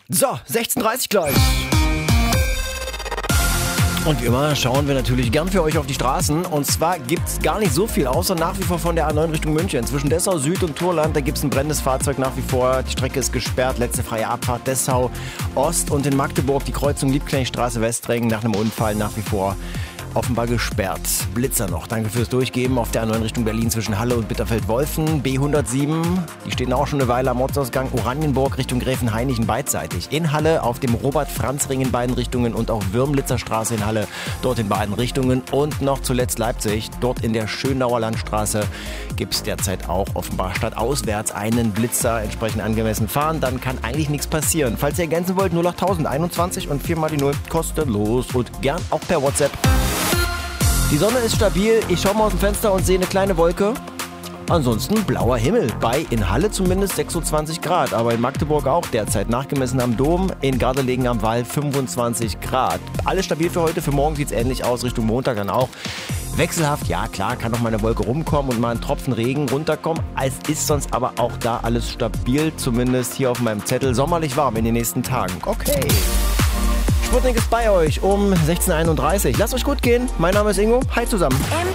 So, 16:30 gleich. Und wie immer schauen wir natürlich gern für euch auf die Straßen. Und zwar gibt's gar nicht so viel, außer nach wie vor von der A9 Richtung München. Zwischen Dessau Süd und Turland, da gibt's ein brennendes Fahrzeug nach wie vor. Die Strecke ist gesperrt, letzte freie Abfahrt Dessau Ost. Und in Magdeburg die Kreuzung Liebknechtstraße Westring nach einem Unfall nach wie vor offenbar gesperrt. Blitzer noch. Danke fürs Durchgeben auf der A9 Richtung Berlin zwischen Halle und Bitterfeld-Wolfen. B107, die stehen auch schon eine Weile am Ortsausgang. Oranienburg Richtung Gräfenhainichen beidseitig. In Halle auf dem Robert-Franz-Ring in beiden Richtungen und auch Würmlitzer Straße in Halle dort in beiden Richtungen. Und noch zuletzt Leipzig. Dort in der Schönauer Landstraße gibt es derzeit auch offenbar stadtauswärts einen Blitzer. Entsprechend angemessen fahren, dann kann eigentlich nichts passieren. Falls ihr ergänzen wollt, 08021 und 4 mal die 0 kostenlos und gern auch per WhatsApp. Die Sonne ist stabil, ich schaue mal aus dem Fenster und sehe eine kleine Wolke. Ansonsten blauer Himmel, bei in Halle zumindest 26 Grad, aber in Magdeburg auch derzeit nachgemessen am Dom, in Gardelegen am Wall 25 Grad. Alles stabil für heute, für morgen sieht es ähnlich aus, Richtung Montag dann auch. Wechselhaft, ja klar, kann noch mal eine Wolke rumkommen und mal ein Tropfen Regen runterkommen. Es ist sonst aber auch da alles stabil, zumindest hier auf meinem Zettel. Sommerlich warm in den nächsten Tagen. Okay. Sputnik ist bei euch um 16:31 Uhr. Lasst euch gut gehen. Mein Name ist Ingo. Hi zusammen.